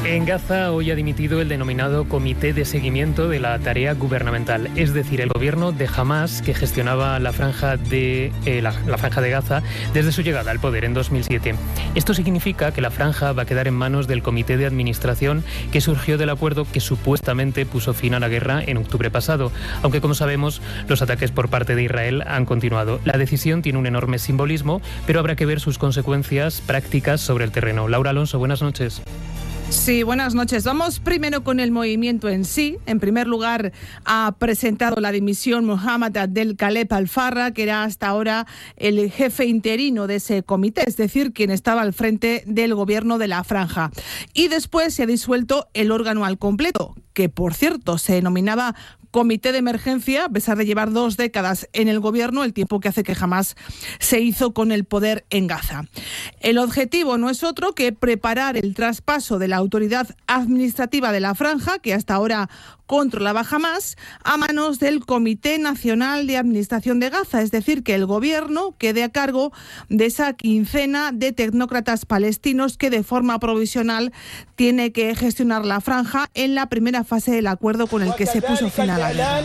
En Gaza hoy ha dimitido el denominado Comité de Seguimiento de la Tarea Gubernamental, es decir, el gobierno de Hamás que gestionaba la franja de Gaza desde su llegada al poder en 2007. Esto significa que la franja va a quedar en manos del Comité de Administración que surgió del acuerdo que supuestamente puso fin a la guerra en octubre pasado, aunque como sabemos los ataques por parte de Israel han continuado. La decisión tiene un enorme simbolismo, pero habrá que ver sus consecuencias prácticas sobre el terreno. Laura Alonso, buenas noches. Sí, buenas noches. Vamos primero con el movimiento en sí. En primer lugar, ha presentado la dimisión Mohammad Abdel-Khaleb Al-Farra, que era hasta ahora el jefe interino de ese comité, es decir, quien estaba al frente del gobierno de la franja. Y después se ha disuelto el órgano al completo, que por cierto se denominaba Comité de Emergencia, a pesar de llevar 2 décadas en el gobierno, el tiempo que hace que jamás se hizo con el poder en Gaza. El objetivo no es otro que preparar el traspaso de la autoridad administrativa de la franja, que hasta ahora controlaba Hamás, a manos del Comité Nacional de Administración de Gaza, es decir, que el gobierno quede a cargo de esa quincena de tecnócratas palestinos que de forma provisional tiene que gestionar la franja en la primera fase del acuerdo con el que se puso fin a la guerra.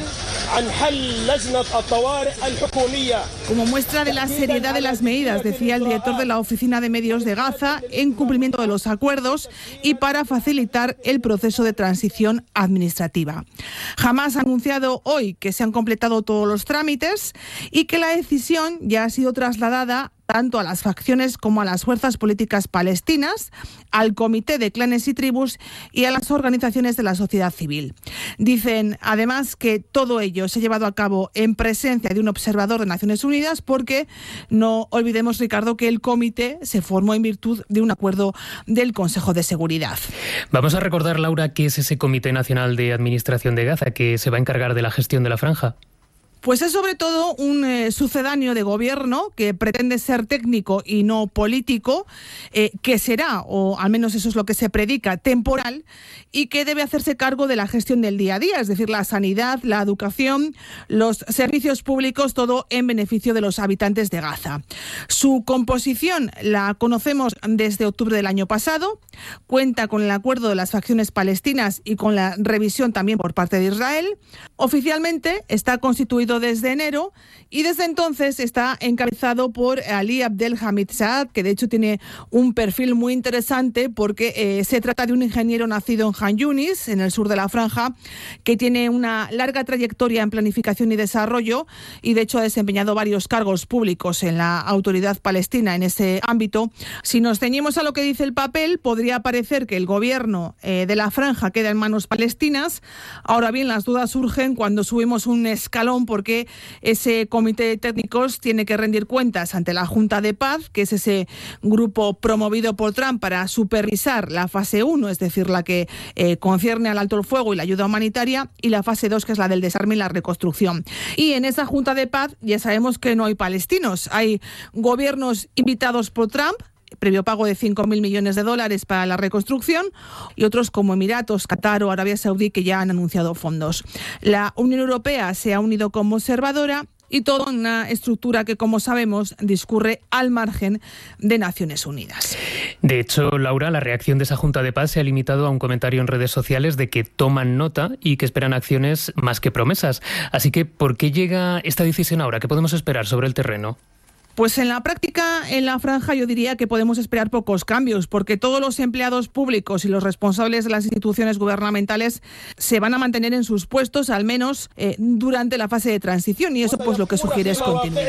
Como muestra de la seriedad de las medidas, decía el director de la Oficina de Medios de Gaza, en cumplimiento de los acuerdos y para facilitar el proceso de transición administrativa. Hamás ha anunciado hoy que se han completado todos los trámites y que la decisión ya ha sido trasladada tanto a las facciones como a las fuerzas políticas palestinas, al Comité de Clanes y Tribus y a las organizaciones de la sociedad civil. Dicen además que todo ello se ha llevado a cabo en presencia de un observador de Naciones Unidas porque no olvidemos, Ricardo, que el comité se formó en virtud de un acuerdo del Consejo de Seguridad. Vamos a recordar, Laura, qué es ese Comité Nacional de Administración de Gaza que se va a encargar de la gestión de la franja. Pues es sobre todo un sucedáneo de gobierno que pretende ser técnico y no político, que será, o al menos eso es lo que se predica, temporal, y que debe hacerse cargo de la gestión del día a día, es decir, la sanidad, la educación, los servicios públicos, todo en beneficio de los habitantes de Gaza. Su composición la conocemos desde octubre del año pasado, cuenta con el acuerdo de las facciones palestinas y con la revisión también por parte de Israel. Oficialmente está constituido desde enero y desde entonces está encabezado por Ali Abdel Hamid Saad, que de hecho tiene un perfil muy interesante porque se trata de un ingeniero nacido en Han Yunis, en el sur de la franja, que tiene una larga trayectoria en planificación y desarrollo y de hecho ha desempeñado varios cargos públicos en la autoridad palestina en ese ámbito. Si nos ceñimos a lo que dice el papel, podría parecer que el gobierno de la franja queda en manos palestinas. Ahora bien, las dudas surgen cuando subimos un escalón porque ese comité de técnicos tiene que rendir cuentas ante la Junta de Paz, que es ese grupo promovido por Trump para supervisar la fase 1, es decir, la que concierne al alto el fuego y la ayuda humanitaria, y la fase 2, que es la del desarme y la reconstrucción. Y en esa Junta de Paz ya sabemos que no hay palestinos, hay gobiernos invitados por Trump, previo pago de $5.000 millones para la reconstrucción, y otros como Emiratos, Qatar o Arabia Saudí que ya han anunciado fondos. La Unión Europea se ha unido como observadora y toda una estructura que, como sabemos, discurre al margen de Naciones Unidas. De hecho, Laura, la reacción de esa Junta de Paz se ha limitado a un comentario en redes sociales de que toman nota y que esperan acciones más que promesas. Así que, ¿por qué llega esta decisión ahora? ¿Qué podemos esperar sobre el terreno? Pues en la práctica, en la franja, yo diría que podemos esperar pocos cambios, porque todos los empleados públicos y los responsables de las instituciones gubernamentales se van a mantener en sus puestos, al menos durante la fase de transición, y eso pues lo que sugiere es continuidad.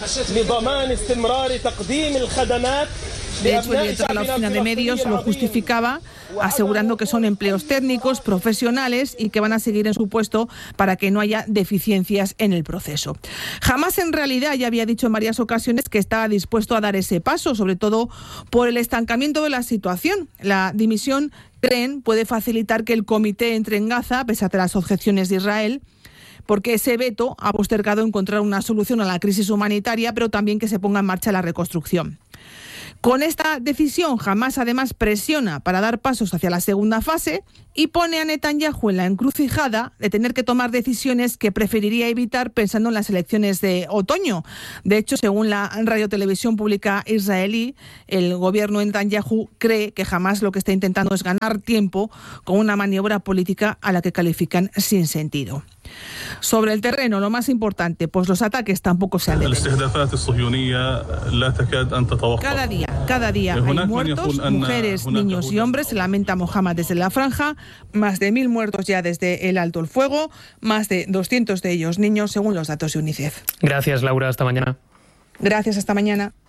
De hecho, el director de la Oficina de Medios lo justificaba asegurando que son empleos técnicos, profesionales y que van a seguir en su puesto para que no haya deficiencias en el proceso. Hamás en realidad ya había dicho en varias ocasiones que estaba dispuesto a dar ese paso, sobre todo por el estancamiento de la situación. La dimisión, creen, puede facilitar que el comité entre en Gaza, a pesar de las objeciones de Israel, porque ese veto ha postergado encontrar una solución a la crisis humanitaria, pero también que se ponga en marcha la reconstrucción. Con esta decisión, Hamás además presiona para dar pasos hacia la segunda fase y pone a Netanyahu en la encrucijada de tener que tomar decisiones que preferiría evitar pensando en las elecciones de otoño. De hecho, según la radiotelevisión pública israelí, el gobierno de Netanyahu cree que Hamás lo que está intentando es ganar tiempo con una maniobra política a la que califican sin sentido. Sobre el terreno, lo más importante, pues los ataques tampoco se han detenido. Cada día hay muertos, mujeres, niños y hombres, se lamenta Mohammed desde la franja, más de 1.000 muertos ya desde el alto el fuego, más de 200 de ellos niños, según los datos de UNICEF. Gracias, Laura, hasta mañana. Gracias, hasta mañana.